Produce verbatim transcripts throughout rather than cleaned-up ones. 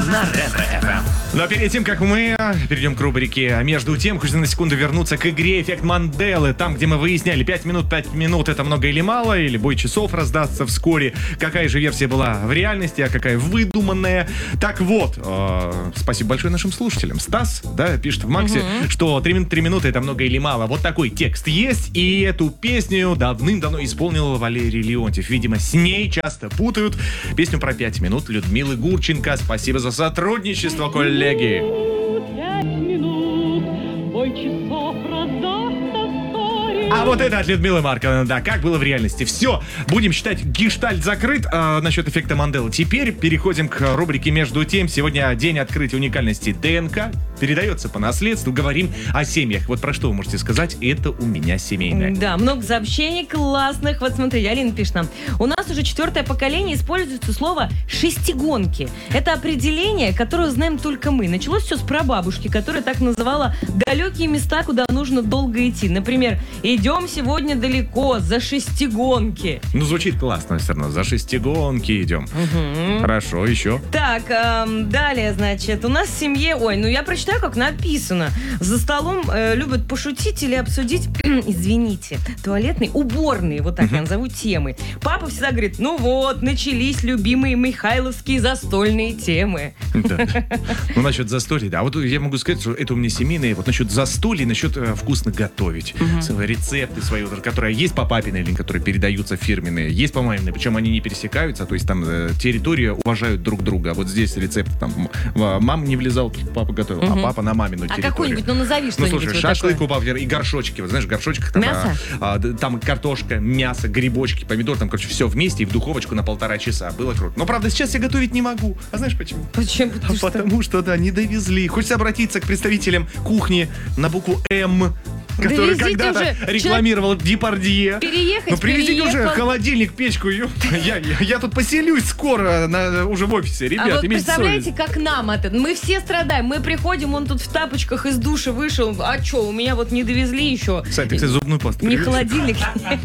на Ретро-эф эм. Но перед тем, как мы перейдем к рубрике «Между тем», хочется на секунду вернуться к игре «Эффект Манделы», там, где мы выясняли, пять минут, пять минут это много или мало, или бой часов раздастся вскоре, какая же версия была в реальности, а какая выдуманная. Так вот, э, спасибо большое нашим слушателям. Стас, да, пишет в Максе, угу. что три минуты это много или мало. Вот такой текст есть, и эту песню давным-давно исполнил Валерий Леонтьев. Видимо, с ней часто путают песню про пять минут Людмилы Гурченко. Спасибо за сотрудничество, коллеги. А вот это от Людмилы Марковны, да, как было в реальности. Все, будем считать, гештальт закрыт а, насчет эффекта Манделы. Теперь переходим к рубрике «Между тем». Сегодня день открытия уникальности ДНК. Передается по наследству. Говорим о семьях. Вот про что вы можете сказать? Это у меня семейное. Да, много сообщений классных. Вот смотри, Алина пишет нам. У нас уже четвертое поколение используется слово «шестигонки». Это определение, которое знаем только мы. Началось все с прабабушки, которая так называла далекие места, куда нужно долго идти. Например, идем сегодня далеко, за шестигонки. Ну, звучит классно все равно. За шестигонки идем. Угу. Хорошо, еще. Так, эм, далее, значит, у нас в семье... Ой, ну я прочитаю, как написано. За столом э, любят пошутить или обсудить, извините, туалетные, уборные, вот так uh-huh. я назову, темы. Папа всегда говорит, ну вот, начались любимые михайловские застольные темы. Ну, насчет застолья, да. А вот я могу сказать, что это у меня семейное. Вот насчет застолья, насчет вкусно готовить. Рецепты свои, которые есть по папиной линии, которые передаются фирменные, есть по маминой, причем они не пересекаются, то есть там территория уважают друг друга. А вот здесь рецепт, там, мама не влезал, папа готовил, угу. а папа на мамину территорию. А какой-нибудь, ну назови что-нибудь. Ну слушай, вот шашлык у папы и горшочки, вот знаешь, в горшочках там, мясо? А, а, там картошка, мясо, грибочки, помидор, там, короче, все вместе и в духовочку на полтора часа. Было круто. Но правда, сейчас я готовить не могу. А знаешь почему? Почему? А что? Потому что, да, не довезли. Хочется обратиться к представителям кухни на букву М, который Довезите когда-то уже. рекламировал Депардье. Переехать, Ну привезите переехал. уже холодильник, печку. Я, я, я тут поселюсь скоро на, уже в офисе. Ребят, а вот имейте представляете, совесть. как нам это? Мы все страдаем. Мы приходим, он тут в тапочках из душа вышел. А что, у меня вот не довезли еще. Кстати, ты, кстати, зубную пасту Не привез? холодильник.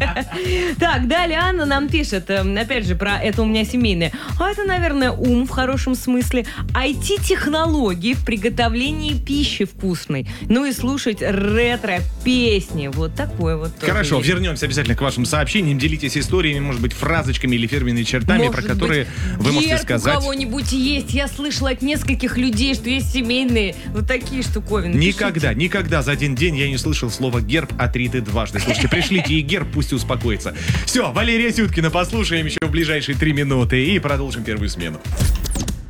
Так, далее Анна нам пишет, опять же, про это у меня семейное. А это, наверное, ум в хорошем смысле. ай ти-технологии в приготовлении пищи вкусной. Ну и слушать ретро-песни. Вот такое вот. Хорошо, есть. вернемся обязательно к вашим сообщениям. Делитесь историями, может быть, фразочками или фирменными чертами, может про которые быть, вы можете герб сказать. у кого-нибудь есть. Я слышала от нескольких людей, что есть семейные вот такие штуковины. Никогда, Пишите. никогда за один день я не слышал слово герб от Риты дважды. Слушайте, пришлите и герб, пусть успокоится. Все, Валерия Сюткина послушаем еще в ближайшие три минуты и продолжим первую смену.